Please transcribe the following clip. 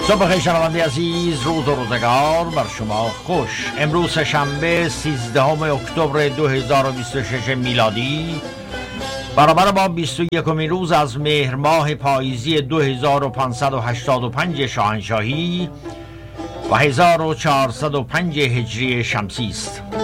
صبح بخیر شنونده عزیز، روز و روزگار بر شما خوش. امروز شنبه 13 اکتبر 2026 میلادی برابر با 21 روز از مهر ماه پاییزی 2585 شاهنشاهی و 1405 هجری شمسی است.